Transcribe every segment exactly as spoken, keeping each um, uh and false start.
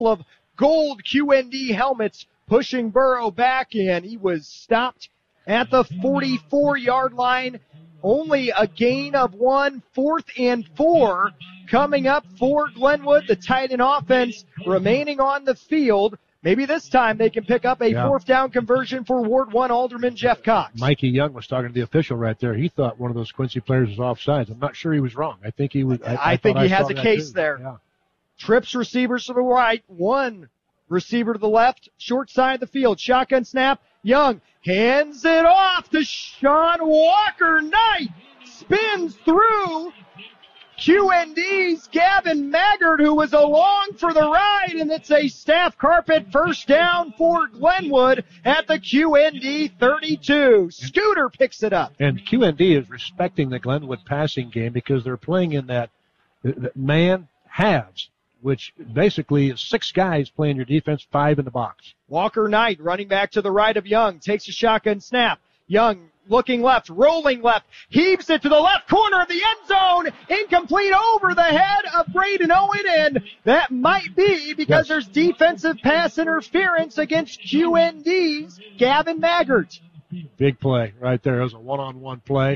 of gold Q N D helmets pushing Burrow back in. He was stopped at the forty-four-yard line. Only a gain of one, fourth and four coming up for Glenwood. The Titan offense remaining on the field. Maybe this time they can pick up a yeah. fourth down conversion for Ward one Alderman Jeff Cox. Mikey Young was talking to the official right there. He thought one of those Quincy players was offsides. I'm not sure he was wrong. I think he was. I, I, I think he I has a case too. there. Yeah. Trips receivers to the right. One receiver to the left. Short side of the field. Shotgun snap. Young hands it off to Sean Walker Knight. Spins through Q N D's Gavin Maggard, who was along for the ride, and it's a staff carpet first down for Glenwood at the Q N D thirty-two. Scooter picks it up. And Q N D is respecting the Glenwood passing game because they're playing in that, that man halves, which basically is six guys playing your defense, five in the box. Walker Knight running back to the right of Young, takes a shotgun snap. Young looking left, rolling left, heaves it to the left corner of the end zone, incomplete over the head of Braden Owen, and that might be because yes. there's defensive pass interference against Q N D's Gavin Maggart. Big play right there. It was a one-on-one play.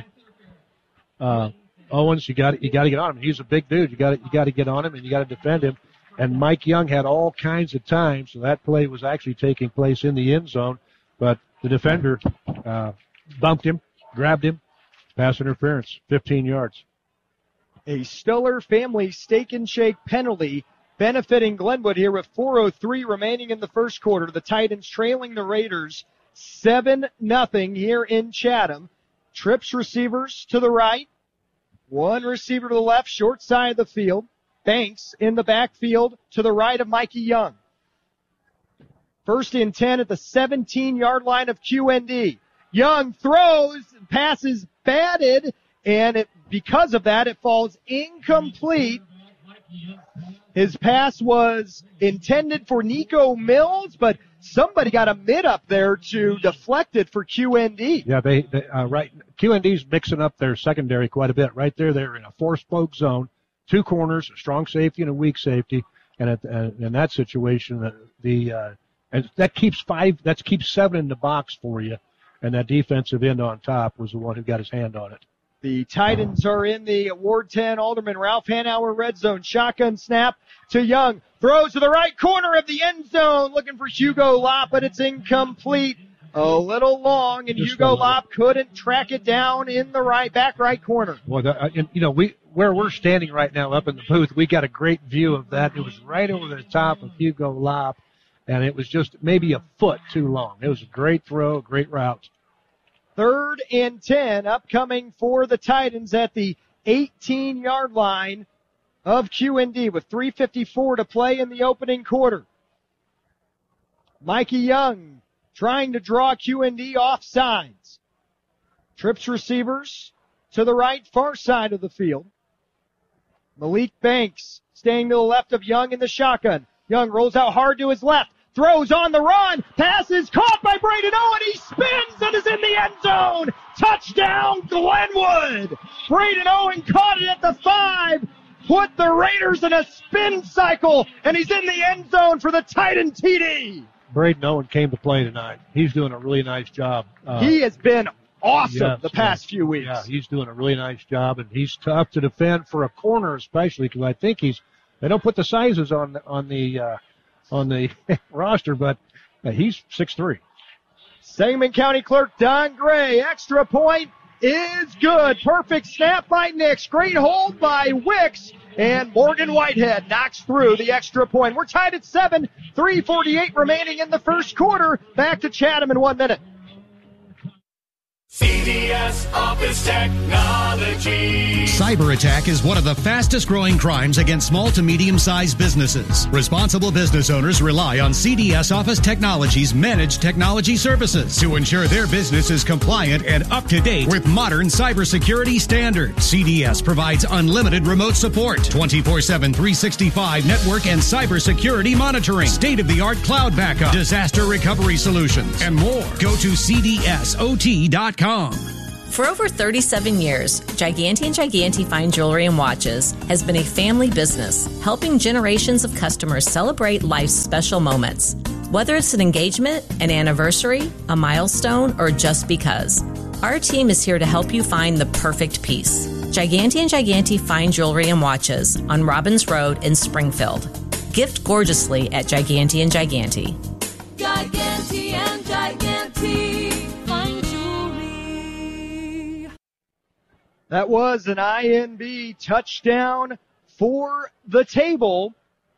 Uh, Owens, you got you got to get on him. He's a big dude. You got you got to get on him, and you got to defend him. And Mike Young had all kinds of time, so that play was actually taking place in the end zone, but the defender uh, bumped him, grabbed him, pass interference, fifteen yards. A Stiller family steak and shake penalty benefiting Glenwood here with four oh three remaining in the first quarter. The Titans trailing the Raiders seven nothing here in Chatham. Trips receivers to the right. One receiver to the left, short side of the field. Banks in the backfield to the right of Mikey Young. First and ten at the seventeen-yard line of Q N D. Young throws, passes batted, and it, because of that, it falls incomplete. His pass was intended for Nico Mills, but somebody got a mid up there to deflect it for Q N D. Yeah, they, they uh, right. Q N D's mixing up their secondary quite a bit. Right there, they're in a four-spoke zone, two corners, a strong safety and a weak safety, and at, uh, in that situation, the, the uh, and that keeps five, that keeps seven in the box for you, and that defensive end on top was the one who got his hand on it. The Titans are in the Ward ten Alderman Ralph Hanauer red zone. Shotgun snap to Young. Throws to the right corner of the end zone, looking for Hugo Lopp, but it's incomplete. A little long, and Just Hugo Lopp couldn't track it down in the right back right corner. Well, the, uh, and, you know, we where we're standing right now up in the booth, we got a great view of that. It was right over the top of Hugo Lopp, and it was just maybe a foot too long. It was a great throw, a great route. Third and ten upcoming for the Titans at the eighteen-yard line of Q N D with three fifty-four to play in the opening quarter. Mikey Young trying to draw Q N D off sides. Trips receivers to the right, far side of the field. Malik Banks staying to the left of Young in the shotgun. Young rolls out hard to his left. Throws on the run. Pass is caught by Braden Owen. He spins and is in the end zone. Touchdown, Glenwood. Braden Owen caught it at the five. Put the Raiders in a spin cycle, and he's in the end zone for the Titan T D. Braden Owen came to play tonight. He's doing a really nice job. Uh, he has been awesome yes, the past yes, few weeks. Yeah, he's doing a really nice job, and he's tough to defend for a corner especially because I think he's – they don't put the sizes on, on the uh, – on the roster, but uh, he's six three. Sangamon County Clerk Don Gray. Extra point is good. Perfect snap by Nix. Great hold by Wicks. And Morgan Whitehead knocks through the extra point. We're tied at seven. three forty-eight remaining in the first quarter. Back to Chatham in one minute. C D S Office Technology. Cyber attack is one of the fastest growing crimes against small to medium-sized businesses. Responsible business owners rely on C D S Office Technology's managed technology services to ensure their business is compliant and up to date with modern cybersecurity standards. C D S provides unlimited remote support, twenty-four seven, three sixty-five network and cybersecurity monitoring, state-of-the-art cloud backup, disaster recovery solutions, and more. Go to C D S O T dot com. For over thirty-seven years, Giganti and Giganti Fine Jewelry and Watches has been a family business, helping generations of customers celebrate life's special moments. Whether it's an engagement, an anniversary, a milestone, or just because, our team is here to help you find the perfect piece. Giganti and Giganti Fine Jewelry and Watches on Robbins Road in Springfield. Gift gorgeously at Giganti and Giganti. Giganti and Giganti Fine Jewelry. That was an I N B touchdown for the table.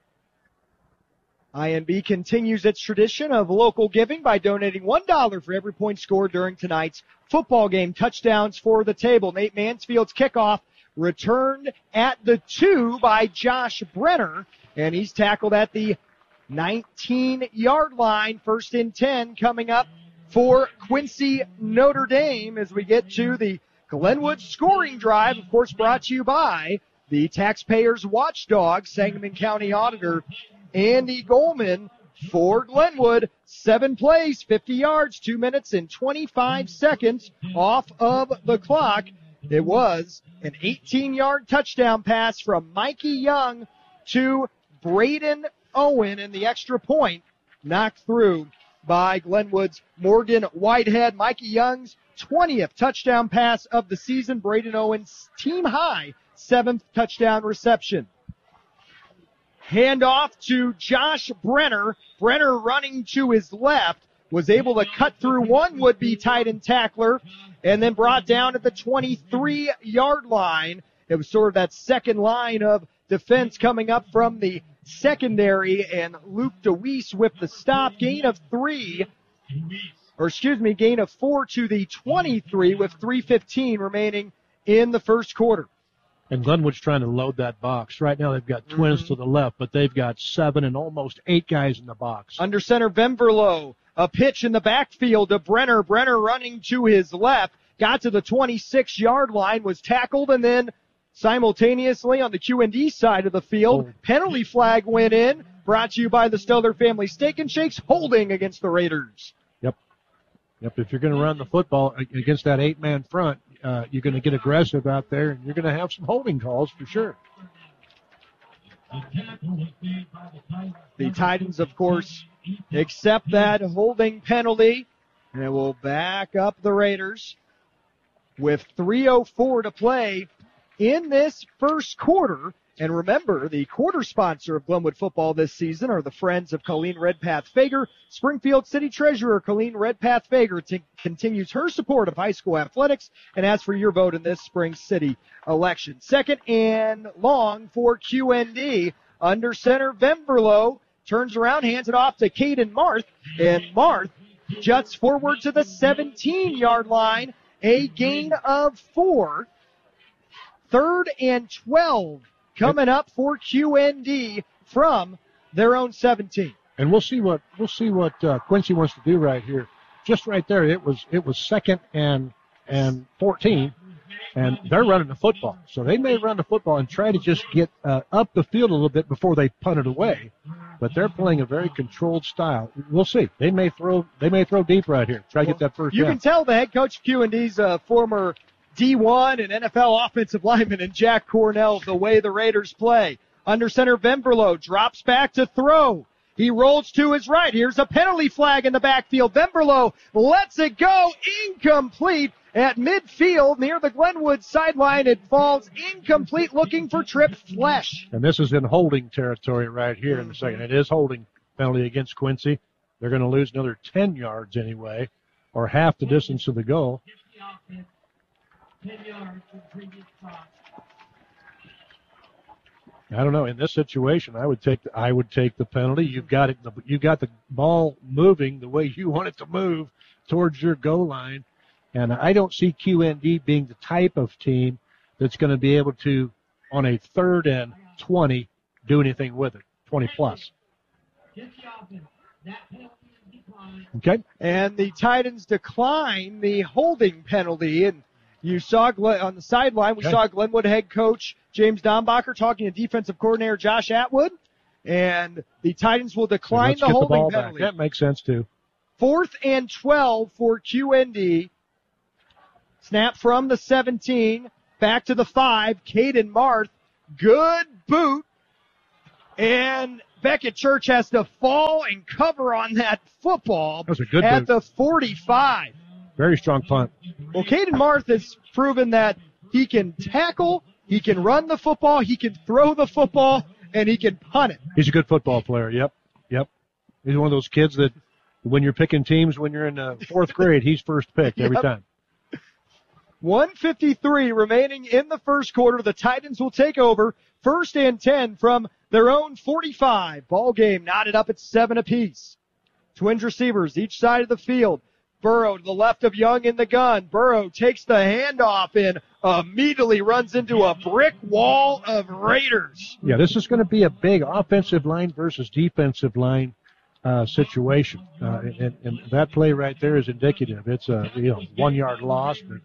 I N B continues its tradition of local giving by donating one dollar for every point scored during tonight's football game. Touchdowns for the table. Nate Mansfield's kickoff returned at the two by Josh Brenner, and he's tackled at the nineteen-yard line. First and ten coming up for Quincy Notre Dame as we get to the Glenwood scoring drive, of course, brought to you by the Taxpayers Watchdog, Sangamon County Auditor Andy Goldman for Glenwood. Seven plays, fifty yards, two minutes and twenty-five seconds off of the clock. It was an eighteen-yard touchdown pass from Mikey Young to Braden Owen, and the extra point knocked through by Glenwood's Morgan Whitehead. Mikey Young's twentieth touchdown pass of the season. Braden Owen's team high seventh touchdown reception. Handoff to Josh Brenner. Brenner running to his left was able to cut through one would-be tight end tackler and then brought down at the twenty-three-yard line. It was sort of that second line of defense coming up from the secondary, and Luke DeWeese with the stop. Gain of three, or excuse me, gain of four to the twenty-three with three fifteen remaining in the first quarter. And Glenwood's trying to load that box. Right now they've got twins mm-hmm. to the left, but they've got seven and almost eight guys in the box. Under center, Venverlo. A pitch in the backfield to Brenner. Brenner running to his left. Got to the twenty-six-yard line, was tackled, and then simultaneously on the Q and D side of the field, oh. penalty flag went in. Brought to you by the Stellar Family Steak and Shakes, holding against the Raiders. Yep. Yep. If you're going to run the football against that eight-man front, uh, you're going to get aggressive out there, and you're going to have some holding calls for sure. The Titans, of course, accept that holding penalty, and it will back up the Raiders with three oh four to play in this first quarter. And remember, the quarter sponsor of Glenwood football this season are the Friends of Colleen Redpath Fager. Springfield City Treasurer Colleen Redpath Fager t- continues her support of high school athletics and asks for your vote in this spring city election. Second and long for Q and D. Under center, Venverlo turns around, hands it off to Caden Marth, and Marth juts forward to the seventeen-yard line, a gain of four. Third and twelve coming up for Q and D from their own seventeen. And we'll see what we'll see what uh, Quincy wants to do right here. Just right there, it was it was second and and fourteen, and they're running the football. So they may run the football and try to just get uh, up the field a little bit before they punt it away. But they're playing a very controlled style. We'll see. They may throw they may throw deep right here. Try to well, get that first You down. can tell the head coach of Q and D's uh, former D one and N F L offensive lineman and Jack Cornell the way the Raiders play. Under center, Venverlo drops back to throw. He rolls to his right. Here's a penalty flag in the backfield. Venverlo lets it go. Incomplete at midfield near the Glenwood sideline. It falls incomplete, looking for Trip Flesh. And this is in holding territory right here in the second. It is holding penalty against Quincy. They're going to lose another ten yards anyway, or half the distance of the goal. I don't know. In this situation, I would take the, I would take the penalty. You've got it. You got the ball moving the way you want it to move towards your goal line, and I don't see Q and D being the type of team that's going to be able to, on a third and twenty, do anything with it. twenty plus. Okay. And the Titans decline the holding penalty, and you saw Glen, on the sideline, we okay. saw Glenwood head coach James Dombacher talking to defensive coordinator Josh Atwood, and the Titans will decline so the holding the penalty. Back. That makes sense, too. Fourth and twelve for Q and D. Snap from the seventeen, back to the five. Caden Marth, good boot. And Beckett Church has to fall and cover on that football That was a good at boot. the forty-five. Very strong punt. Well, Caden Marth has proven that he can tackle, he can run the football, he can throw the football, and he can punt it. He's a good football player. Yep. Yep. He's one of those kids that when you're picking teams when you're in the fourth grade, he's first picked every Yep. time. one fifty-three remaining in the first quarter. The Titans will take over first and ten from their own forty-five. Ball game knotted up at seven apiece. Twins receivers each side of the field. Burrow to the left of Young in the gun. Burrow takes the handoff and immediately runs into a brick wall of Raiders. Yeah, this is going to be a big offensive line versus defensive line uh, situation. Uh, and, and that play right there is indicative. It's a you know one yard loss, but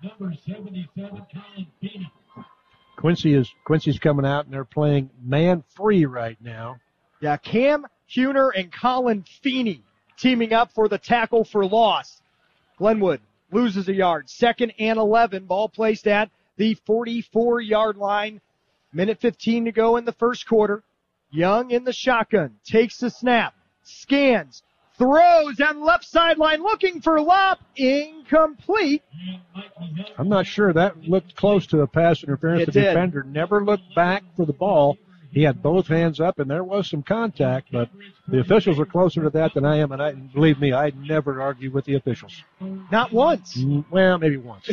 Quincy is Quincy's coming out and they're playing man free right now. Yeah, Cam Huner and Colin Feeney teaming up for the tackle for loss. Glenwood loses a yard. Second and eleven. Ball placed at the forty-four-yard line. Minute fifteen to go in the first quarter. Young in the shotgun. Takes the snap. Scans. Throws down the left sideline looking for Lop. Incomplete. I'm not sure that looked close to a pass interference. It The did. defender never looked back for the ball. He had both hands up, and there was some contact, but the officials are closer to that than I am, and I believe me, I never argue with the officials. Not once. Mm, Well, maybe once.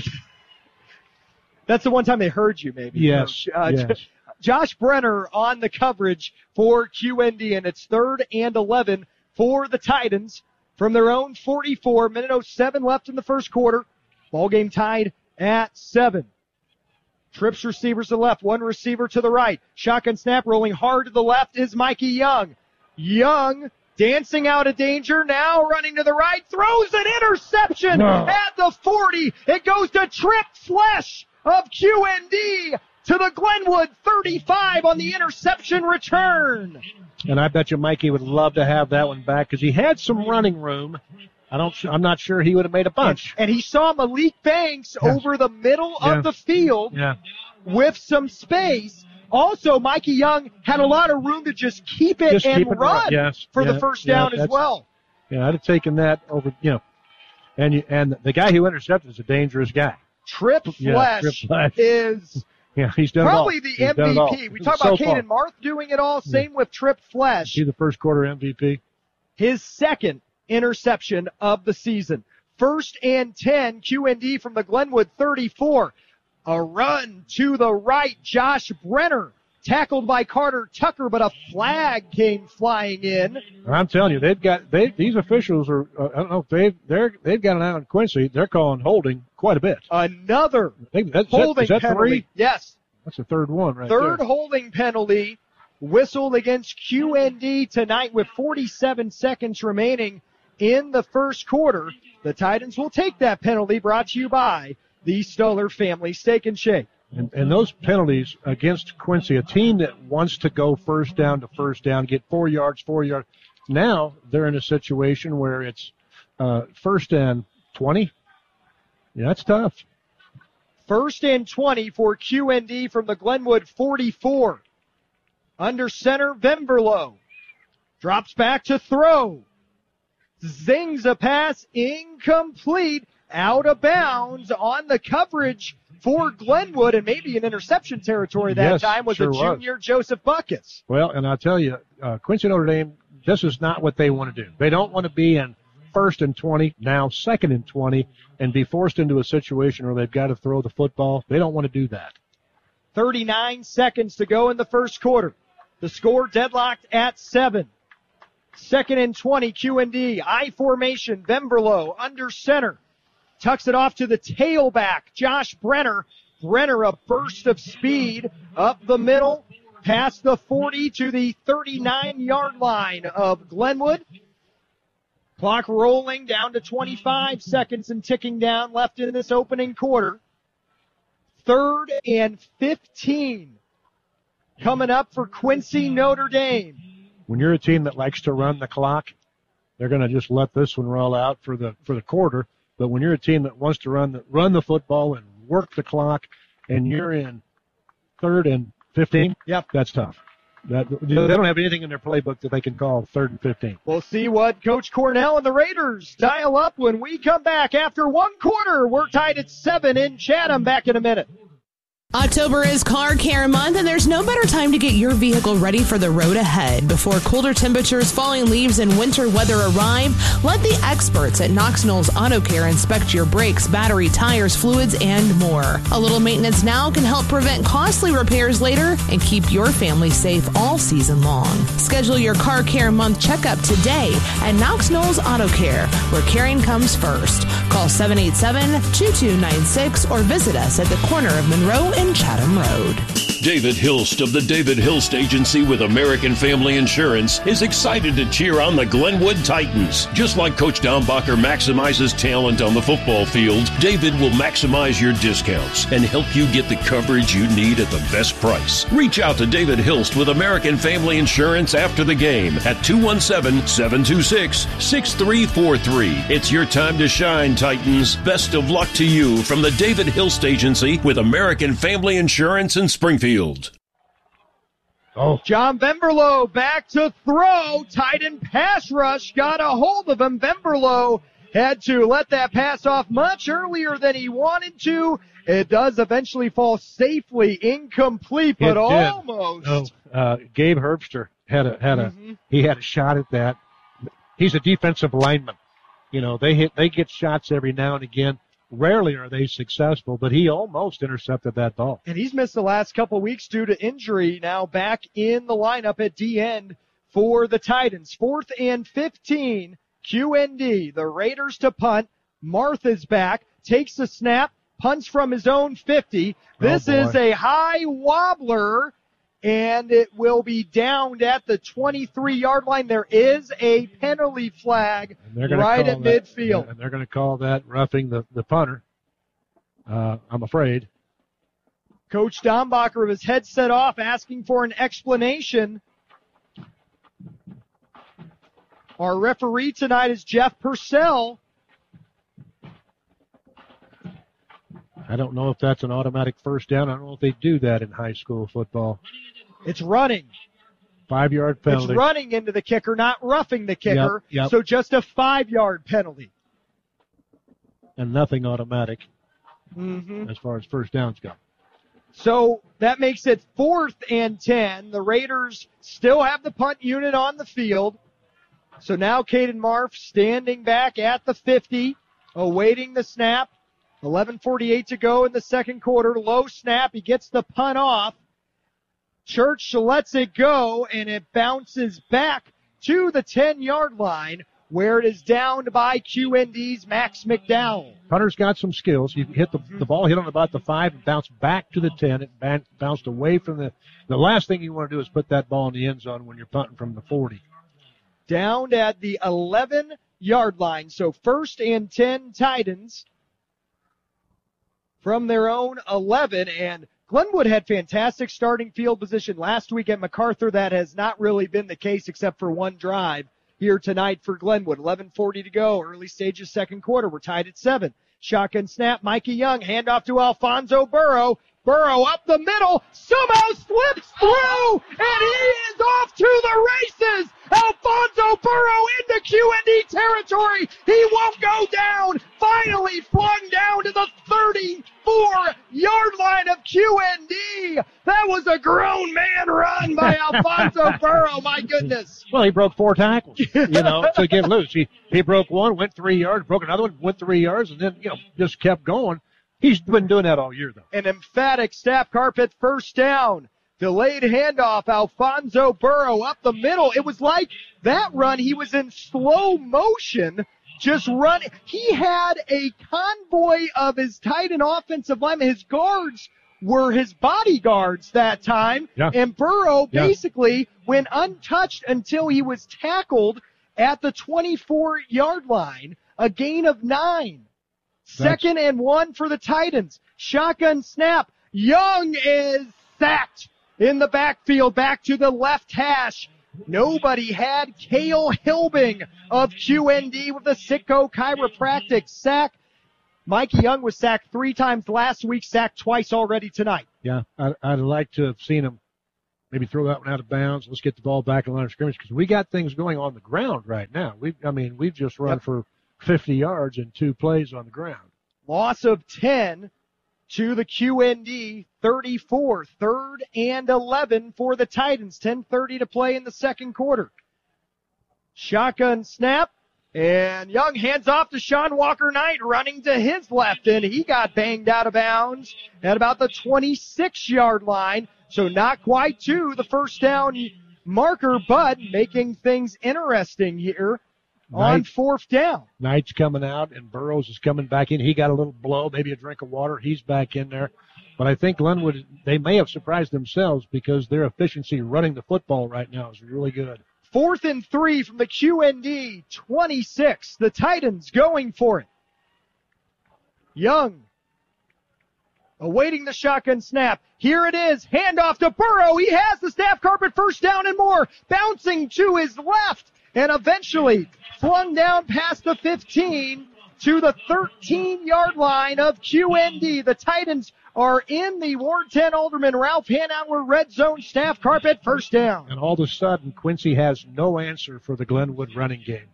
That's the one time they heard you, maybe. Yes, Uh, yes. Josh Brenner on the coverage for Q N D, and it's third and eleven for the Titans from their own forty-four. Minute oh seven left in the first quarter. Ball game tied at seven. Trips receivers to the left, one receiver to the right. Shotgun snap rolling hard to the left is Mikey Young. Young dancing out of danger, now running to the right, throws an interception No. at the forty. It goes to Trip Flesh of Q N D to the Glenwood thirty-five on the interception return. And I bet you Mikey would love to have that one back because he had some running room. I don't. I'm not sure he would have made a bunch. And he saw Malik Banks Yeah. over the middle Yeah. of the field Yeah. with some space. Also, Mikey Young had a lot of room to just keep it Just and keep it run right. Yes. for Yeah. the first Yeah, down as that's- well. Yeah, I'd have taken that over. You know, and you, and the guy who intercepted is a dangerous guy. Trip Yeah, Flesh Trip Flesh. is Yeah, he's done probably it all. the He's done it all. M V P. We talk So about far. Caden Marth doing it all. Same with Trip Flesh. He's the first quarter M V P. His second interception of the season. First and ten, Q N D from the Glenwood thirty-four. A run to the right, Josh Brenner. Tackled by Carter Tucker, but a flag came flying in. I'm telling you, they've got they these officials are. Uh, I don't know if they've they're they've got an eye on Quincy. They're calling holding quite a bit. Another I think that's holding is that penalty. three? Yes. That's the third one right Third there. holding penalty whistled against Q N D tonight with forty-seven seconds remaining in the first quarter. The Titans will take that penalty, brought to you by the Stoller Family Steak and Shake. And, and those penalties against Quincy, a team that wants to go first down to first down, get four yards, four yards. Now they're in a situation where it's uh, first and twenty. Yeah, that's tough. First and twenty for Q N D from the Glenwood forty-four. Under center, Vemberlo. Drops back to throw. Zings a pass, incomplete, out of bounds on the coverage for Glenwood, and maybe in interception territory that Yes, time was sure a was. junior Joseph Buckus. Well, and I'll tell you, uh, Quincy Notre Dame, this is not what they want to do. They don't want to be in first and twenty, now second and twenty, and be forced into a situation where they've got to throw the football. They don't want to do that. thirty-nine seconds to go in the first quarter. The score deadlocked at seven. Second and twenty, Q N D. I formation, Vemberlo under center. Tucks it off to the tailback, Josh Brenner. Brenner, a burst of speed up the middle, past the forty to the thirty-nine-yard line of Glenwood. Clock rolling down to twenty-five seconds and ticking down left in this opening quarter. Third and fifteen coming up for Quincy Notre Dame. When you're a team that likes to run the clock, they're going to just let this one roll out for the for the quarter. But when you're a team that wants to run the, run the football and work the clock, and you're in third and fifteen, Yep. that's tough. That, they don't have anything in their playbook that they can call third and fifteen. We'll see what Coach Cornell and the Raiders dial up when we come back after one quarter. We're tied at seven in Chatham. Back in a minute. October is Car Care Month, and there's no better time to get your vehicle ready for the road ahead. Before colder temperatures, falling leaves, and winter weather arrive, let the experts at Knox Knowles Auto Care inspect your brakes, battery, tires, fluids, and more. A little maintenance now can help prevent costly repairs later and keep your family safe all season long. Schedule your Car Care Month checkup today at Knox Knowles Auto Care, where caring comes first. Call seven eight seven, two two nine six or visit us at the corner of Monroe and Chatham Road. David Hilst of the David Hilst Agency with American Family Insurance is excited to cheer on the Glenwood Titans. Just like Coach Dombacher maximizes talent on the football field, David will maximize your discounts and help you get the coverage you need at the best price. Reach out to David Hilst with American Family Insurance after the game at two one seven, seven two six, six three four three. It's your time to shine, Titans. Best of luck to you from the David Hilst Agency with American Family Insurance in Springfield. Oh, John Vemberlo back to throw. Titan pass rush got a hold of him. Vemberlo had to let that pass off much earlier than he wanted to. It does eventually fall safely incomplete, but It did. almost. no. Uh, Gabe Herbster had a had a Mm-hmm. he had a shot at that. He's a defensive lineman. You know, they hit they get shots every now and again. Rarely are they successful, but he almost intercepted that ball. And he's missed the last couple weeks due to injury. Now back in the lineup at D end for the Titans. Fourth and fifteen, Q N D. The Raiders to punt. Martha's back, takes the snap, punts from his own fifty. This Oh, boy. is a high wobbler, and it will be downed at the twenty-three-yard line. There is a penalty flag And they're gonna right call at that- midfield. And they're going to call that roughing the, the punter, uh, I'm afraid. Coach Dombacher with his head set off, asking for an explanation. Our referee tonight is Jeff Purcell. I don't know if that's an automatic first down. I don't know if they do that in high school football. It's running. Five-yard penalty. It's running into the kicker, not roughing the kicker. Yep, yep. So just a five-yard penalty. And nothing automatic Mm-hmm. as far as first downs go. So that makes it fourth and ten. The Raiders still have the punt unit on the field. So now Caden Marf standing back at the fifty, awaiting the snap. eleven forty-eight to go in the second quarter. Low snap. He gets the punt off. Church lets it go, and it bounces back to the ten-yard line, where it is downed by Q N D's Max McDowell. Punter's got some skills. He hit the, the ball, hit on about the five, and bounced back to the ten. It ban- bounced away from the. The last thing you want to do is put that ball in the end zone when you're punting from the forty. Downed at the eleven-yard line. So first and ten Titans from their own eleven. And Glenwood had fantastic starting field position last week at MacArthur. That has not really been the case except for one drive here tonight for Glenwood. eleven forty to go. Early stages second quarter. We're tied at seven. Shotgun snap. Mikey Young. Handoff to Alfonso Burrow. Burrow up the middle. Somehow slips through. And he is off to the races. Alfonso Burrow into Q N D territory. He won't go down. Finally flung down to the thirty-four-yard line of Q N D. That was a grown man run by Alfonso Burrow. My goodness. Well, he broke four tackles, you know, to get loose. He he broke one, went three yards, broke another one, went three yards, and then, you know, just kept going. He's been doing that all year, though. An emphatic staff carpet first down. Delayed handoff, Alfonso Burrow up the middle. It was like that run, he was in slow motion, just running. He had a convoy of his tight end offensive linemen. His guards were his bodyguards that time. Yeah. And Burrow Yeah. basically went untouched until he was tackled at the twenty-four-yard line. A gain of nine. Second and one for the Titans. Shotgun snap. Young is sacked in the backfield, back to the left hash. Nobody had Cale Hilbing of Q N D with the Sitco Chiropractic sack Mikey Young was sacked three times last week, sacked twice already tonight. Yeah, I'd, I'd like to have seen him maybe throw that one out of bounds. Let's get the ball back in the line of scrimmage because we got things going on the ground right now. We, I mean, we've just run yep. for fifty yards in two plays on the ground. Loss of ten to the Q N D, thirty-four, third and eleven for the Titans. ten thirty to play in the second quarter. Shotgun snap, and Young hands off to Sean Walker Knight, running to his left, and he got banged out of bounds at about the twenty-six-yard line. So not quite to the first down marker, but making things interesting here on Knight, fourth down. Knight's coming out, and Burrows is coming back in. He got a little blow, maybe a drink of water. He's back in there. But I think Glenwood, they may have surprised themselves because their efficiency running the football right now is really good. Fourth and three from the Q N D, twenty-six. The Titans going for it. Young awaiting the shotgun snap. Here it is. Handoff to Burrow. He has the staff carpet, first down and more. Bouncing to his left and eventually flung down past the fifteen to the thirteen-yard line of Q N D. The Titans are in the Ward ten Alderman Ralph Hanauer red zone staff carpet, first down. And all of a sudden, Quincy has no answer for the Glenwood running game.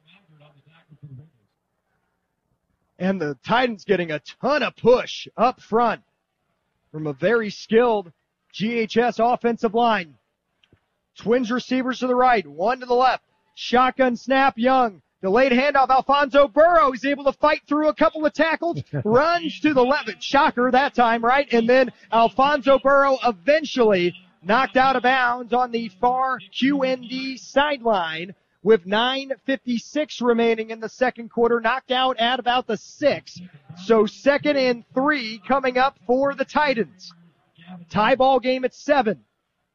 And the Titans getting a ton of push up front from a very skilled G H S offensive line. Twins receivers to the right, one to the left. Shotgun snap, Young. Delayed handoff, Alfonso Burrow. He's able to fight through a couple of tackles. Runs to the left. Shocker that time, right? And then Alfonso Burrow eventually knocked out of bounds on the far Q N D sideline with nine fifty-six remaining in the second quarter. Knocked out at about the six. So second and three coming up for the Titans. Tie ball game at seven.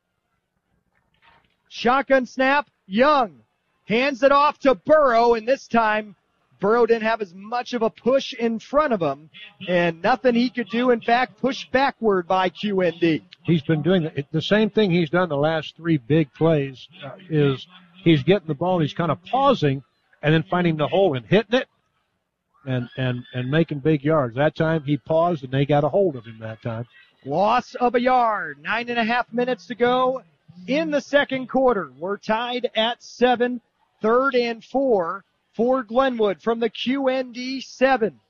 Shotgun snap, Young. Hands it off to Burrow, and this time Burrow didn't have as much of a push in front of him, and nothing he could do, in fact, pushed backward by Q N D. He's been doing the, the same thing he's done the last three big plays, uh, is he's getting the ball, he's kind of pausing, and then finding the hole and hitting it and, and, and making big yards. That time he paused, and they got a hold of him that time. Loss of a yard, nine and a half minutes to go in the second quarter. We're tied at seven. Third and four for Glenwood from the Q N D seven.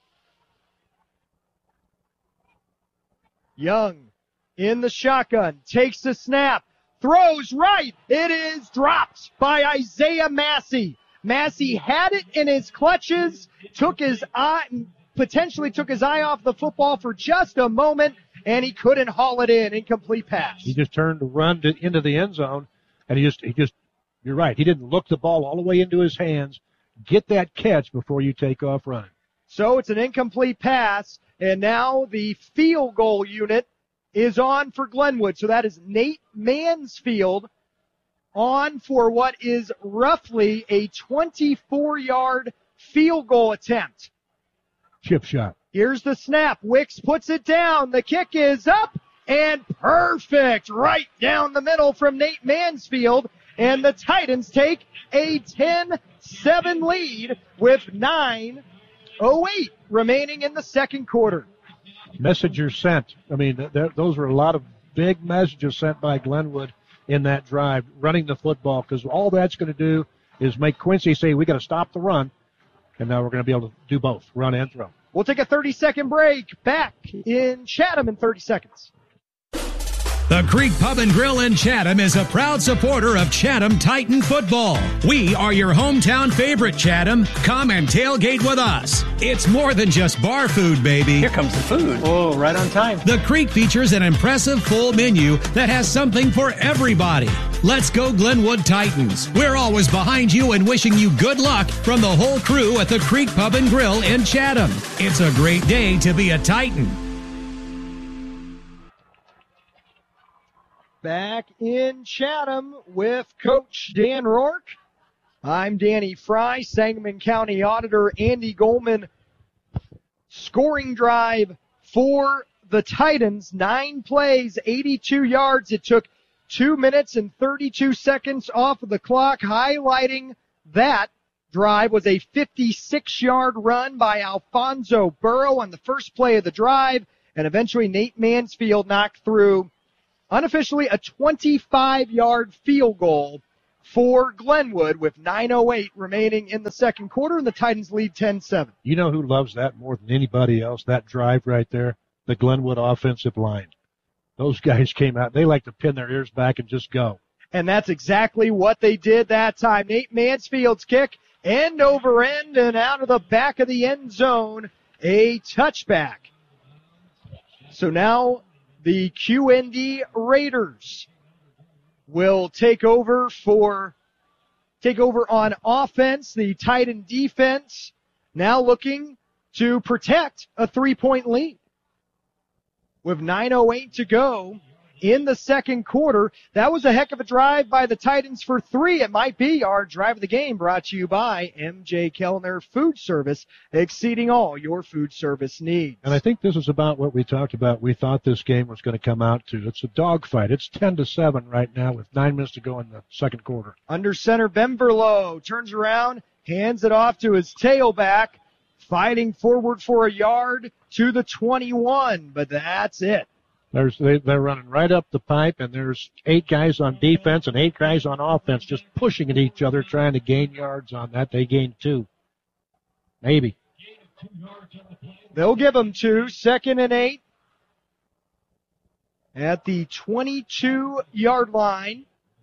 Young in the shotgun, takes the snap, throws right. It is dropped by Isaiah Massey. Massey had it in his clutches, took his eye, potentially took his eye off the football for just a moment, and he couldn't haul it in. Incomplete pass. He just turned to run to, into the end zone, and he just, he just, You're right. He didn't look the ball all the way into his hands. Get that catch before you take off running. So it's an incomplete pass, and now the field goal unit is on for Glenwood. So that is Nate Mansfield on for what is roughly a twenty-four-yard field goal attempt. Chip shot. Here's the snap. Wicks puts it down. The kick is up, and perfect right down the middle from Nate Mansfield. And the Titans take a ten seven lead with nine oh eight remaining in the second quarter. Messages sent. I mean, th- th- those were a lot of big messages sent by Glenwood in that drive, running the football, because all that's going to do is make Quincy say, we got to stop the run, and now we're going to be able to do both, run and throw. We'll take a thirty-second break. Back in Chatham in thirty seconds. The Creek Pub and Grill in Chatham is a proud supporter of Chatham Titan football. We are your hometown favorite, Chatham. Come and tailgate with us. It's more than just bar food, baby. Here comes the food. Oh, right on time. The Creek features an impressive full menu that has something for everybody. Let's go Glenwood Titans. We're always behind you and wishing you good luck from the whole crew at the Creek Pub and Grill in Chatham. It's a great day to be a Titan. Back in Chatham with Coach Dan Rourke. I'm Danny Fry, Sangamon County Auditor Andy Goldman. Scoring drive for the Titans. Nine plays, eighty-two yards. It took two minutes and thirty-two seconds off of the clock, highlighting that drive was a fifty-six-yard run by Alfonso Burrow on the first play of the drive, and eventually Nate Mansfield knocked through unofficially a twenty-five-yard field goal for Glenwood with nine oh eight remaining in the second quarter, and the Titans lead ten seven. You know who loves that more than anybody else, that drive right there? The Glenwood offensive line. Those guys came out. They like to pin their ears back and just go. And that's exactly what they did that time. Nate Mansfield's kick, end over end and out of the back of the end zone, a touchback. So now the Q N D Raiders will take over for, take over on offense. The Titan defense now looking to protect a three-point lead. With nine oh eight to go in the second quarter, that was a heck of a drive by the Titans for three. It might be our drive of the game, brought to you by M J Kellner Food Service, exceeding all your food service needs. And I think this is about what we talked about. We thought this game was going to come out to. It's a dogfight. It's ten to seven right now with nine minutes to go in the second quarter. Under center, Bemberlow turns around, hands it off to his tailback, fighting forward for a yard to the twenty-one, but that's it. There's they, they're running right up the pipe, and there's eight guys on defense and eight guys on offense just pushing at each other, trying to gain yards on that. They gained two. Maybe. They'll give them two. Second and eight at the twenty-two-yard line.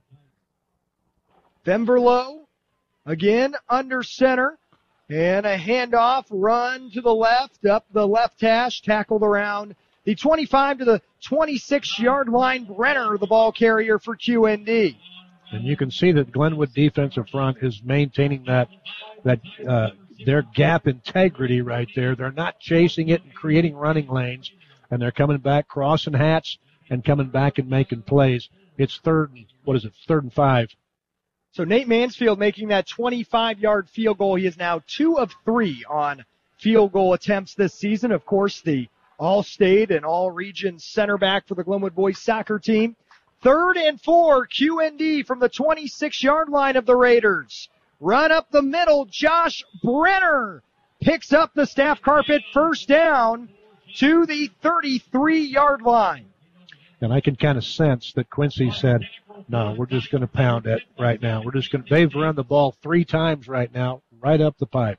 Bemberlow again under center. And a handoff, run to the left, up the left hash, tackled around the twenty-five to the twenty-six-yard line. Brenner, the ball carrier for Q N D. And you can see that Glenwood defensive front is maintaining that that uh, their gap integrity right there. They're not chasing it and creating running lanes, and they're coming back, crossing hats, and coming back and making plays. It's third and, what is it, third and five. So Nate Mansfield making that twenty-five-yard field goal. He is now two of three on field goal attempts this season. Of course, the all-state and all-region center back for the Glenwood boys soccer team. Third and four, Q N D from the twenty-six-yard line of the Raiders. Run up the middle, Josh Brenner picks up the staff carpet, first down to the thirty-three-yard line. And I can kind of sense that Quincy said, no, we're just going to pound it right now. We're just going to, they've run the ball three times right now, right up the pipe.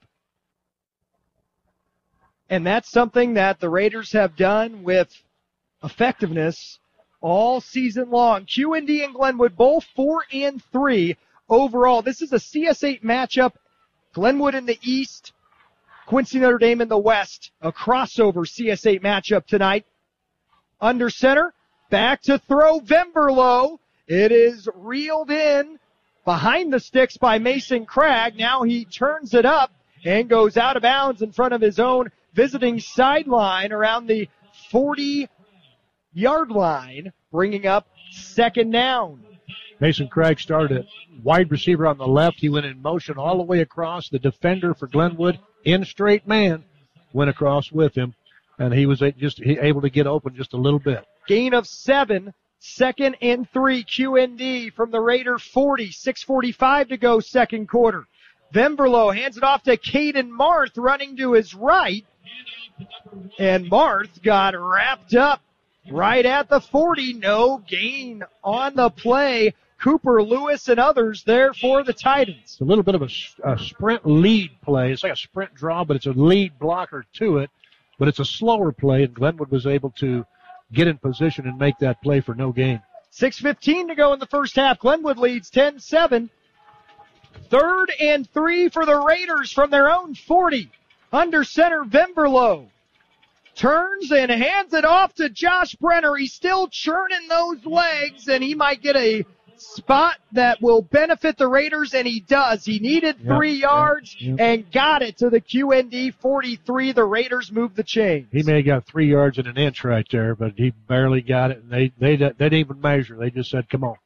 And that's something that the Raiders have done with effectiveness all season long. Q N D and Glenwood both four and three overall. This is a C S eight matchup. Glenwood in the east, Quincy Notre Dame in the west. A crossover C S eight matchup tonight. Under center, back to throw, Vemberlow. It is reeled in behind the sticks by Mason Craig. Now he turns it up and goes out of bounds in front of his own visiting sideline around the forty-yard line, bringing up second down. Mason Craig started at wide receiver on the left. He went in motion all the way across. The defender for Glenwood, in straight man, went across with him, and he was just able to get open just a little bit. Gain of seven. Second and three, Q N D from the Raider forty, six forty-five to go second quarter. Vemberlow hands it off to Caden Marth running to his right. And Marth got wrapped up right at the forty. No gain on the play. Cooper Lewis and others there for the Titans. It's a little bit of a, a sprint lead play. It's like a sprint draw, but it's a lead blocker to it. But it's a slower play, and Glenwood was able to get in position and make that play for no gain. six fifteen to go in the first half. Glenwood leads ten seven. Third and three for the Raiders from their own forty. Under center, Vemberlow turns and hands it off to Josh Brenner. He's still churning those legs, and he might get a spot that will benefit the Raiders, and he does. He needed three yep, yards yep, yep. and got it to the Q N D forty-three. The Raiders moved the chains. He may have got three yards and an inch right there, but he barely got it. And they, they, they didn't even measure. They just said, come on.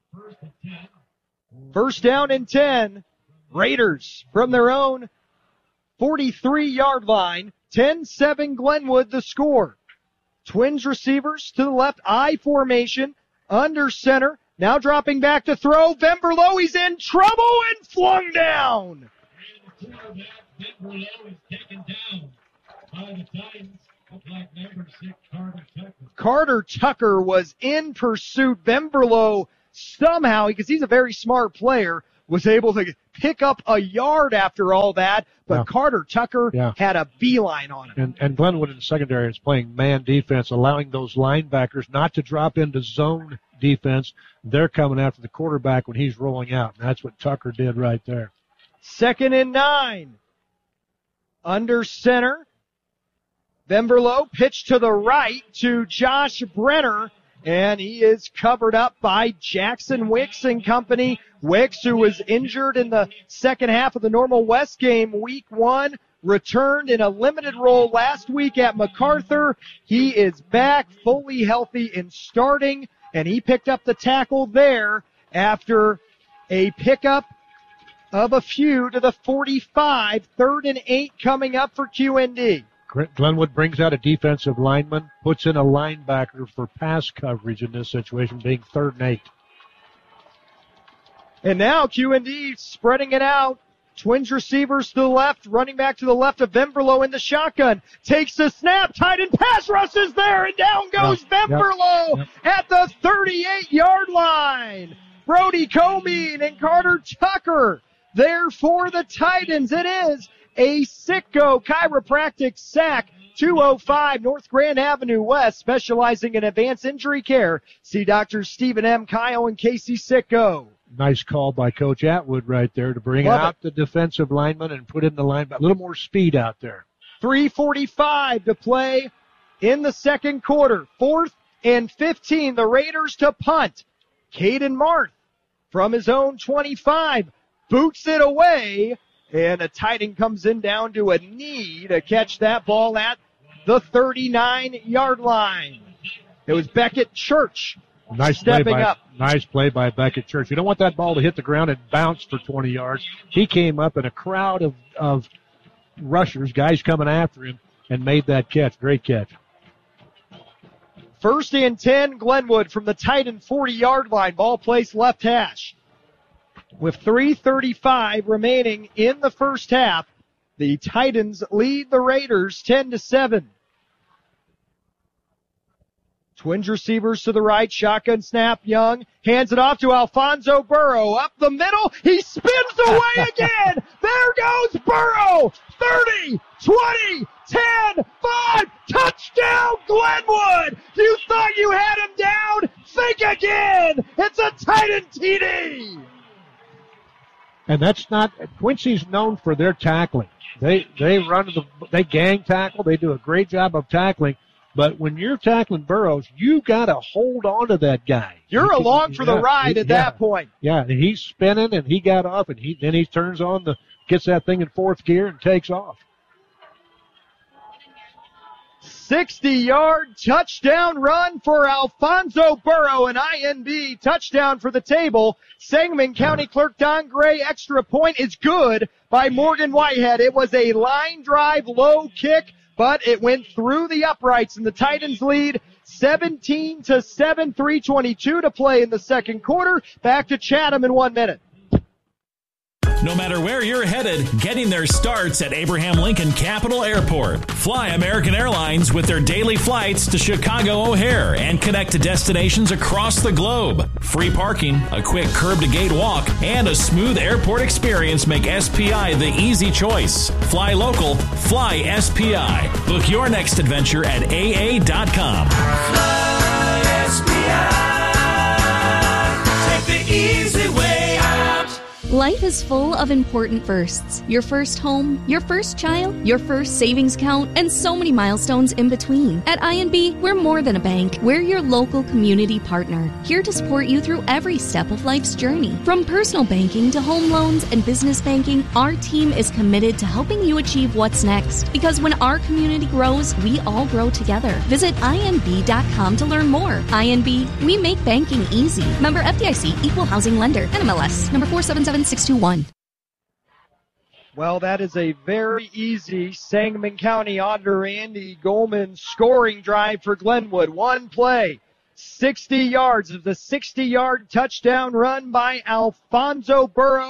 First down and ten. Raiders from their own forty-three-yard line. ten seven Glenwood the score. Twins receivers to the left, I formation, under center. Now dropping back to throw. Vemberlow, he's in trouble and flung down. Carter Tucker was in pursuit. Bemberlow somehow, because he's a very smart player, was able to pick up a yard after all that, but yeah. Carter Tucker yeah. had a beeline on him. And, and Glenwood in the secondary is playing man defense, allowing those linebackers not to drop into zone defense. They're coming after the quarterback when he's rolling out, and that's what Tucker did right there. Second and nine. Under center. Bemberlow pitched to the right to Josh Brenner, and he is covered up by Jackson Wicks and company. Wicks, who was injured in the second half of the Normal West game week one, returned in a limited role last week at MacArthur. He is back fully healthy and starting, and he picked up the tackle there after a pickup of a few to the forty-five. Third and eight coming up for Q N D. Glenwood brings out a defensive lineman, puts in a linebacker for pass coverage in this situation, being third and eight. And now Q N D spreading it out. Twins receivers to the left, running back to the left of Bemberlow in the shotgun. Takes the snap, tight end pass rushes there, and down goes yep, Bemberlow yep, yep. at the thirty-eight-yard line. Brody Comine and Carter Tucker there for the Titans. It is a Sitco Chiropractic sack. two oh five North Grand Avenue West, specializing in advanced injury care. See Doctors Stephen M. Kyle and Casey Sitco. Nice call by Coach Atwood right there to bring Love out it. the defensive lineman and put in the linebacker. A little more speed out there. three forty-five to play in the second quarter. Fourth and fifteen. The Raiders to punt. Caden Marth from his own twenty-five boots it away, and a tight end comes in down to a knee to catch that ball at the thirty-nine-yard line. It was Beckett Church Nice stepping play by, up. Nice play by Beckett Church. You don't want that ball to hit the ground and bounce for twenty yards. He came up in a crowd of, of rushers, guys coming after him, and made that catch. Great catch. First and ten, Glenwood from the Titan forty-yard line. Ball placed left hash. With three thirty-five remaining in the first half, the Titans lead the Raiders ten to seven. Twins receivers to the right, shotgun snap, Young hands it off to Alfonso Burrow, up the middle, he spins away again, there goes Burrow, thirty, twenty, ten, five, touchdown Glenwood! You thought you had him down? Think again! It's a Titan T D! And that's not, Quincy's known for their tackling. They, they run the, they gang tackle, they do a great job of tackling. But when you're tackling Burrows, you got to hold on to that guy. You're he, along for yeah, the ride at yeah, that point. Yeah, and he's spinning, and he got off, and he then he turns on the, gets that thing in fourth gear and takes off. sixty-yard touchdown run for Alfonso Burrow, an I N B touchdown for the table. Sangamon County Clerk Don Gray extra point is good by Morgan Whitehead. It was a line drive low kick, but it went through the uprights, and the Titans lead seventeen to seven, three twenty-two to play in the second quarter. Back to Chatham in one minute. No matter where you're headed, getting there starts at Abraham Lincoln Capital Airport. Fly American Airlines with their daily flights to Chicago O'Hare and connect to destinations across the globe. Free parking, a quick curb-to-gate walk, and a smooth airport experience make S P I the easy choice. Fly local, fly S P I. Book your next adventure at A A dot com. Fly S P I. Take the easy way out. Life is full of important firsts. Your first home, your first child, your first savings account, and so many milestones in between. At I N B, we're more than a bank. We're your local community partner, here to support you through every step of life's journey. From personal banking to home loans and business banking, our team is committed to helping you achieve what's next. Because when our community grows, we all grow together. Visit I N B dot com to learn more. I N B, we make banking easy. Member F D I C, Equal Housing Lender, N M L S, number four seven seven six two one. Well, that is a very easy Sangamon County Auditor Andy Goldman scoring drive for Glenwood. One play, sixty yards of the sixty-yard touchdown run by Alfonso Burrow.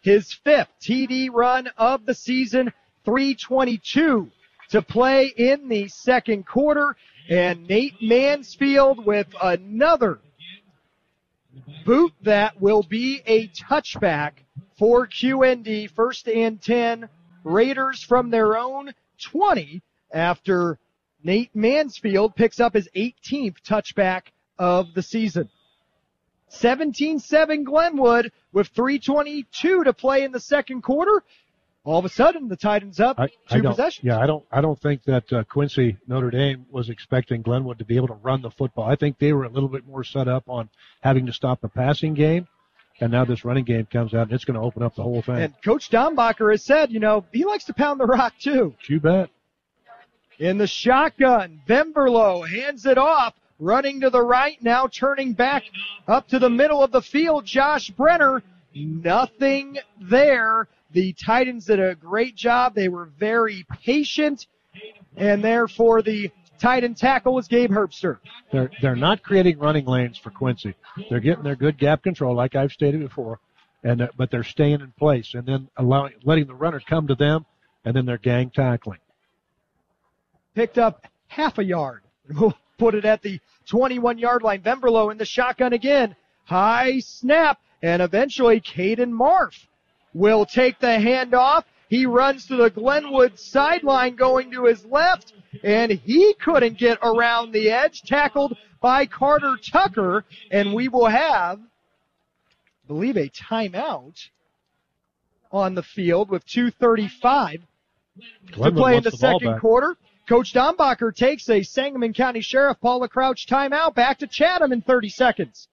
his fifth T D run of the season, three twenty-two to play in the second quarter. And Nate Mansfield with another boot that will be a touchback for Q N D. First and ten, Raiders from their own twenty after Nate Mansfield picks up his eighteenth touchback of the season. seventeen seven Glenwood with three twenty-two to play in the second quarter. All of a sudden, the Titans up I, two I don't, possessions. Yeah, I don't. I don't think that uh, Quincy Notre Dame was expecting Glenwood to be able to run the football. I think they were a little bit more set up on having to stop the passing game, and now this running game comes out, and it's going to open up the whole thing. And Coach Dombacher has said, you know, he likes to pound the rock too. You bet. In the shotgun, Vemberlo hands it off, running to the right, now turning back up to the middle of the field. Josh Brenner, nothing there. The Titans did a great job. They were very patient, and therefore the Titan tackle was Gabe Herbster. They're they're not creating running lanes for Quincy. They're getting their good gap control, like I've stated before, and uh, but they're staying in place and then allowing letting the runner come to them, and then they're gang tackling. Picked up half a yard. We'll put it at the twenty-one-yard line. Vemberlo in the shotgun again. High snap, and eventually Caden Marf will take the handoff. He runs to the Glenwood sideline going to his left, and he couldn't get around the edge, tackled by Carter Tucker, and we will have, I believe, a timeout on the field with two thirty-five Glenwood to play in the, the ball second back. quarter. Coach Dombacher takes a Sangamon County Sheriff Paula Crouch timeout. Back to Chatham in thirty seconds.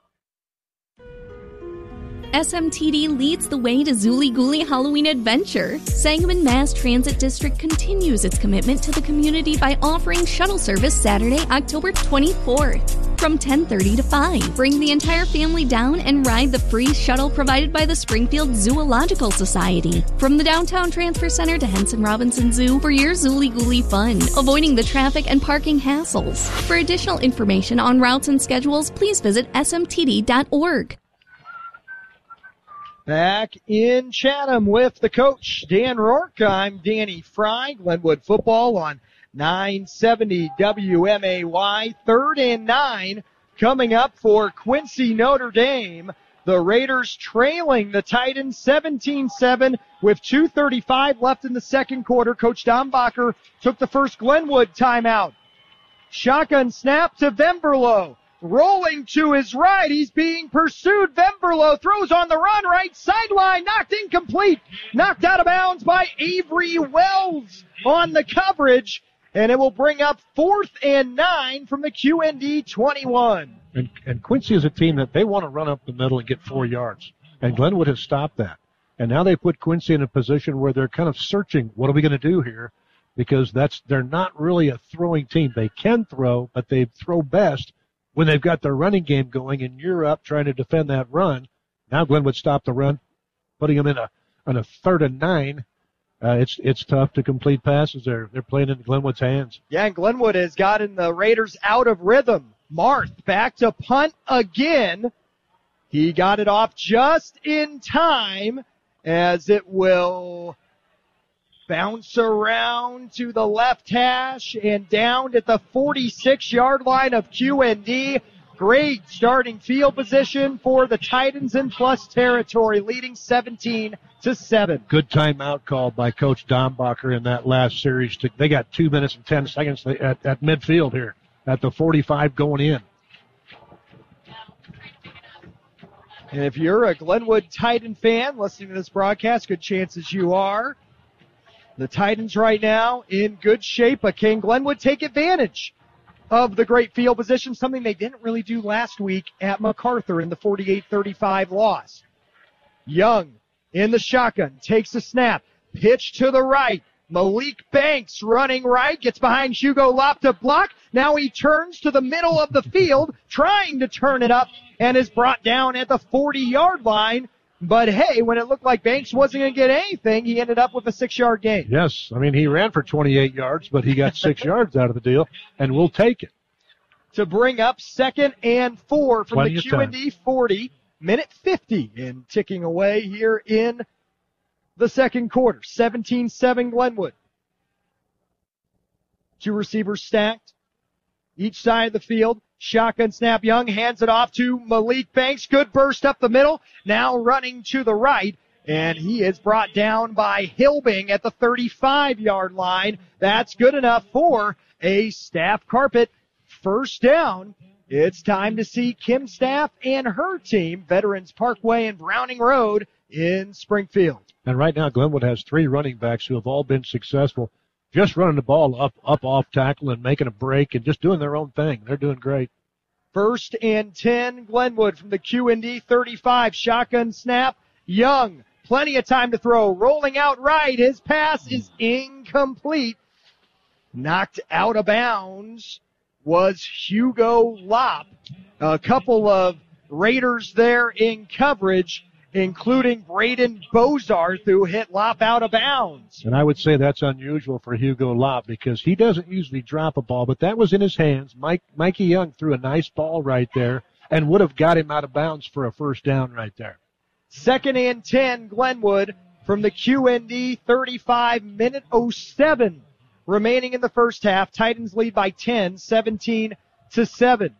S M T D leads the way to Zooly Gooly Halloween Adventure. Sangamon Mass Transit District continues its commitment to the community by offering shuttle service Saturday, October twenty-fourth from ten thirty to five. Bring the entire family down and ride the free shuttle provided by the Springfield Zoological Society. From the downtown transfer center to Henson Robinson Zoo for your Zooly Gooly fun, avoiding the traffic and parking hassles. For additional information on routes and schedules, please visit S M T D dot org. Back in Chatham with the coach, Dan Rourke. I'm Danny Fry. Glenwood football on nine seventy W M A Y. Third and nine coming up for Quincy Notre Dame. The Raiders trailing the Titans seventeen seven with two thirty-five left in the second quarter. Coach Dombacher took the first Glenwood timeout. Shotgun snap to Vemberlo. Rolling to his right, he's being pursued. Vemberlo throws on the run, right sideline, knocked incomplete, knocked out of bounds by Avery Wells on the coverage, and it will bring up fourth and nine from the Q N D twenty-one. And, and Quincy is a team that they want to run up the middle and get four yards, and Glenwood has stopped that. And now they put Quincy in a position where they're kind of searching, what are we going to do here? Because that's they're not really a throwing team. They can throw, but they throw best when they've got their running game going, and you're up trying to defend that run. Now Glenwood stopped the run, putting them in a on a third and nine. Uh, it's it's tough to complete passes. They're they're playing into Glenwood's hands. Yeah, and Glenwood has gotten the Raiders out of rhythm. Marth back to punt again. He got it off just in time as it will bounce around to the left hash and down at the forty-six-yard line of Q N D. Great starting field position for the Titans in plus territory, leading seventeen to seven. Good timeout called by Coach Dombacher in that last series. They got two minutes and ten seconds at, at midfield here at the forty-five going in. And if you're a Glenwood Titan fan listening to this broadcast, good chances you are. The Titans right now in good shape, but can Glenwood take advantage of the great field position, something they didn't really do last week at MacArthur in the forty-eight thirty-five loss. Young in the shotgun, takes a snap, pitch to the right. Malik Banks running right, gets behind Hugo Lopp to block. Now he turns to the middle of the field, trying to turn it up, and is brought down at the forty-yard line. But, hey, when it looked like Banks wasn't going to get anything, he ended up with a six-yard gain. Yes, I mean, he ran for twenty-eight yards, but he got six yards out of the deal, and we'll take it. To bring up second and four from the Q N D forty. Minute fifty in ticking away here in the second quarter. seventeen seven Glenwood. Two receivers stacked. Each side of the field. Shotgun snap. Young hands it off to Malik Banks. Good burst up the middle. Now running to the right. And he is brought down by Hilbing at the thirty-five-yard line. That's good enough for a Staff Carpet first down. It's time to see Kim Staff and her team, Veterans Parkway and Browning Road in Springfield. And right now, Glenwood has three running backs who have all been successful, just running the ball up, up off tackle and making a break and just doing their own thing. They're doing great. First and ten, Glenwood from the Q and D thirty-five. Shotgun snap. Young, plenty of time to throw. Rolling out right. His pass is incomplete. Knocked out of bounds was Hugo Lopp. A couple of Raiders there in coverage, including Braden Bozarth, who hit Lopp out of bounds. And I would say that's unusual for Hugo Lopp because he doesn't usually drop a ball, but that was in his hands. Mike, Mikey Young threw a nice ball right there and would have got him out of bounds for a first down right there. Second and ten, Glenwood from the Q and D thirty-five, minute oh seven remaining in the first half. Titans lead by ten, seventeen to seven.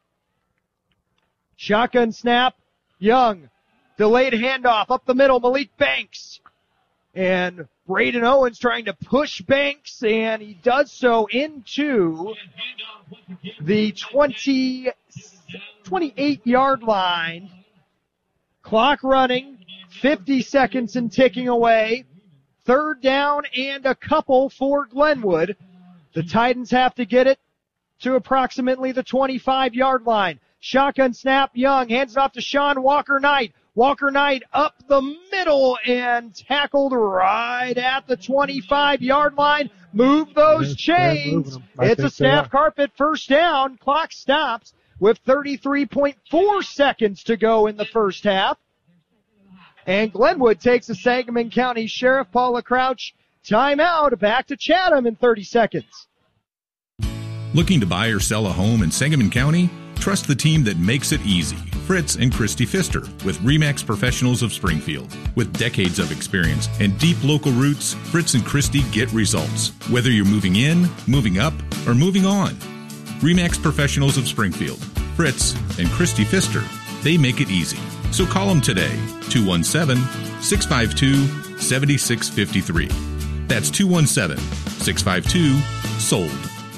Shotgun snap. Young. Delayed handoff up the middle. Malik Banks. And Braden Owens trying to push Banks, and he does so into the twenty, twenty-eight-yard line. Clock running. fifty seconds and ticking away. Third down and a couple for Glenwood. The Titans have to get it to approximately the twenty-five-yard line. Shotgun snap. Young hands it off to Sean Walker Knight. Walker Knight up the middle and tackled right at the twenty-five-yard line. Move those chains. It's a Staff Carpet first down. Clock stops with thirty-three point four seconds to go in the first half. And Glenwood takes a Sangamon County Sheriff Paula Crouch timeout. Back to Chatham in thirty seconds. Looking to buy or sell a home in Sangamon County? Trust the team that makes it easy. Fritz and Christy Pfister with RE/MAX Professionals of Springfield. With decades of experience and deep local roots, Fritz and Christy get results. Whether you're moving in, moving up, or moving on. RE/MAX Professionals of Springfield. Fritz and Christy Pfister. They make it easy. So call them today, two one seven, six five two, seven six five three. That's two one seven, six five two, sold.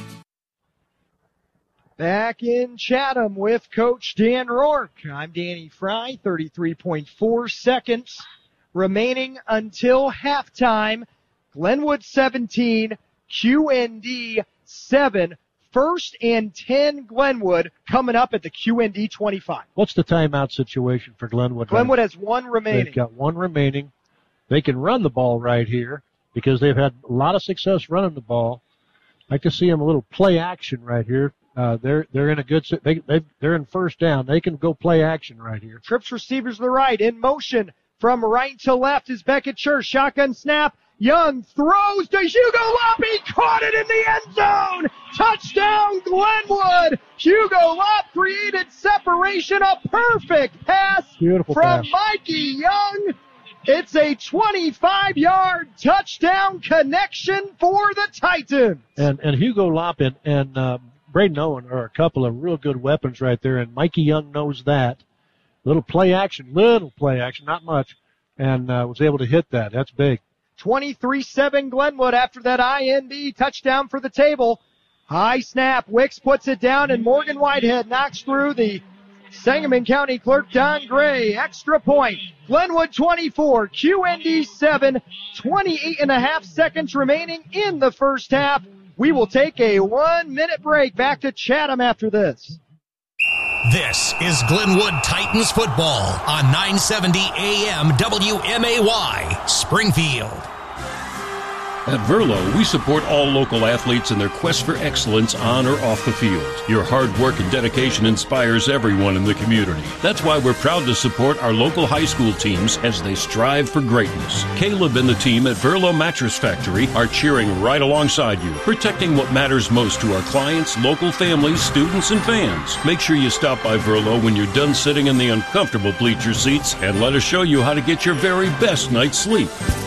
Back in Chatham with Coach Dan Rourke. I'm Danny Fry, thirty-three point four seconds remaining until halftime. Glenwood seventeen, Q and D seven. First and ten, Glenwood coming up at the Q and D twenty-five. What's the timeout situation for Glenwood? Glenwood has one remaining. They've got one remaining. They can run the ball right here because they've had a lot of success running the ball. I'd like to see them a little play action right here. Uh, they're they're in a good they they they're in first down. They can go play action right here. Trips receivers to the right in motion from right to left is Beckett Church. Shotgun snap. Young throws to Hugo Lopp. He caught it in the end zone. Touchdown Glenwood. Hugo Lopp created separation. A perfect pass Beautiful from pass. Mikey Young. It's a twenty-five-yard touchdown connection for the Titans. And and Hugo Lopp and and uh, Braden Owen are a couple of real good weapons right there, and Mikey Young knows that. Little play action, little play action, not much, and uh, was able to hit that. That's big. twenty-three seven Glenwood after that I N B touchdown for the table. High snap. Wicks puts it down, and Morgan Whitehead knocks through the Sangamon County clerk, Don Gray. Extra point. Glenwood twenty-four, Q and D seven, twenty-eight and a half seconds remaining in the first half. We will take a one-minute break. Back to Chatham after this. This is Glenwood Titans football on nine seventy A M W M A Y, Springfield. At Verlo, we support all local athletes in their quest for excellence on or off the field. Your hard work and dedication inspires everyone in the community. That's why we're proud to support our local high school teams as they strive for greatness. Caleb and the team at Verlo Mattress Factory are cheering right alongside you, protecting what matters most to our clients, local families, students, and fans. Make sure you stop by Verlo when you're done sitting in the uncomfortable bleacher seats and let us show you how to get your very best night's sleep.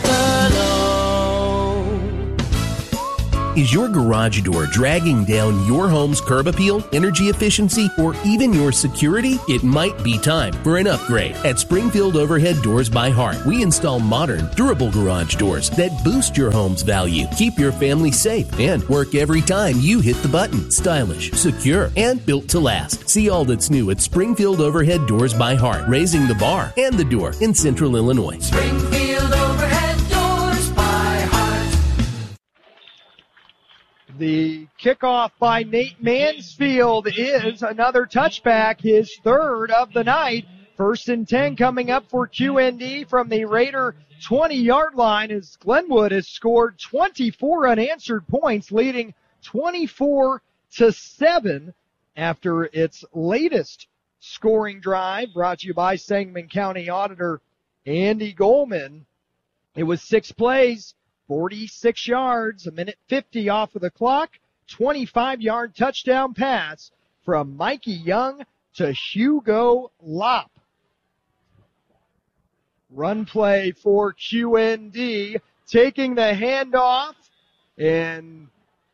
Is your garage door dragging down your home's curb appeal, energy efficiency, or even your security? It might be time for an upgrade. At Springfield Overhead Doors by Heart, we install modern, durable garage doors that boost your home's value, keep your family safe, and work every time you hit the button. Stylish, secure, and built to last. See all that's new at Springfield Overhead Doors by Heart, raising the bar and the door in Central Illinois. Springfield Overhead Doors by Heart. The kickoff by Nate Mansfield is another touchback, his third of the night. First and ten coming up for Q N D from the Raider twenty-yard line as Glenwood has scored twenty-four unanswered points, leading twenty-four to seven after its latest scoring drive, brought to you by Sangamon County Auditor Andy Goldman. It was six plays, forty-six yards, a minute fifty off of the clock, twenty-five-yard touchdown pass from Mikey Young to Hugo Lopp. Run play for Q N D, taking the handoff and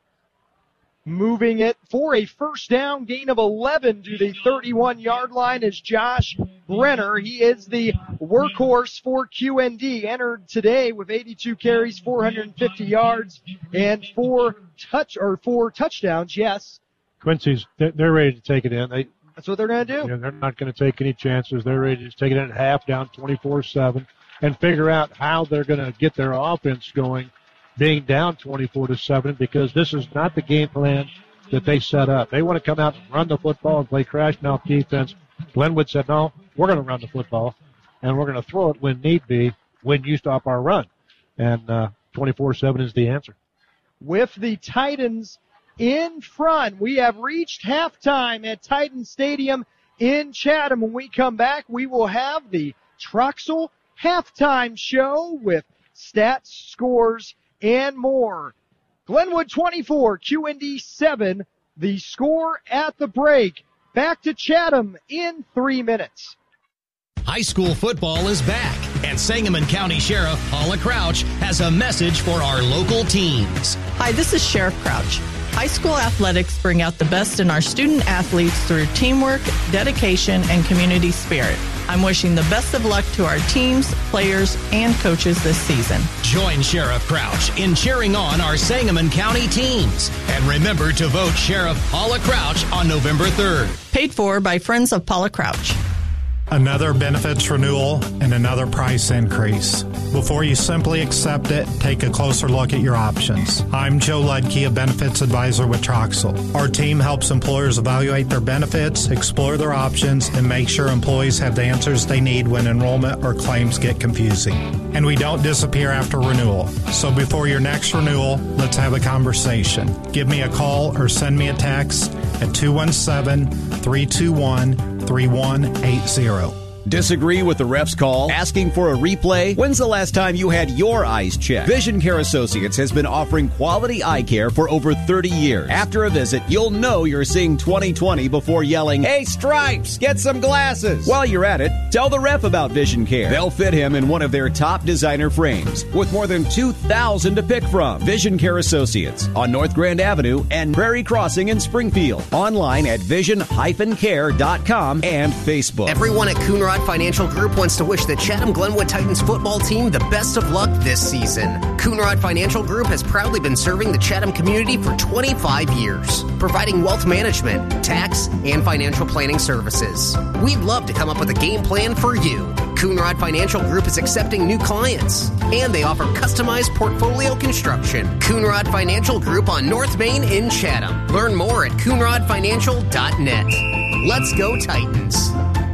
moving it for a first down, gain of eleven to the thirty-one-yard line is Josh Brenner. He is the workhorse for Q N D, entered today with eighty-two carries, four hundred fifty yards, and four touch or four touchdowns. Yes, Quincy's they're, they're ready to take it in. They that's what they're going to do. Yeah, they're not going to take any chances. They're ready to just take it in at half, down twenty-four seven, and figure out how they're going to get their offense going, being down twenty-four to seven, because this is not the game plan that they set up. They want to come out and run the football and play crash mouth defense. Glenwood said, no, we're going to run the football, and we're going to throw it when need be, when you stop our run. And uh, twenty-four seven is the answer. With the Titans in front, we have reached halftime at Titan Stadium in Chatham. When we come back, we will have the Troxel halftime show with stats, scores, and more. Glenwood twenty-four, Q N D seven, the score at the break. Back to Chatham in three minutes. High school football is back, and Sangamon County Sheriff Paula Crouch has a message for our local teams. Hi, this is Sheriff Crouch. High school athletics bring out the best in our student athletes through teamwork, dedication, and community spirit. I'm wishing the best of luck to our teams, players, and coaches this season. Join Sheriff Crouch in cheering on our Sangamon County teams. And remember to vote Sheriff Paula Crouch on November third. Paid for by Friends of Paula Crouch. Another benefits renewal and another price increase. Before you simply accept it, take a closer look at your options. I'm Joe Ludke, a benefits advisor with Troxel. Our team helps employers evaluate their benefits, explore their options, and make sure employees have the answers they need when enrollment or claims get confusing. And we don't disappear after renewal. So before your next renewal, let's have a conversation. Give me a call or send me a text at two one seven, three two one, three one eight zero. Disagree with the ref's call? Asking for a replay? When's the last time you had your eyes checked? Vision Care Associates has been offering quality eye care for over thirty years. After a visit, you'll know you're seeing twenty twenty before yelling, "Hey, Stripes, get some glasses!" While you're at it, tell the ref about Vision Care. They'll fit him in one of their top designer frames with more than two thousand to pick from. Vision Care Associates on North Grand Avenue and Prairie Crossing in Springfield. Online at vision dash care dot com and Facebook. Everyone at Coonrod Financial Group wants to wish the Chatham Glenwood Titans football team the best of luck this season. Coonrod Financial Group has proudly been serving the Chatham community for twenty-five years, providing wealth management, tax, and financial planning services. We'd love to come up with a game plan for you. Coonrod Financial Group is accepting new clients, and they offer customized portfolio construction. Coonrod Financial Group on North Main in Chatham. Learn more at coonrod financial dot net. Let's go Titans.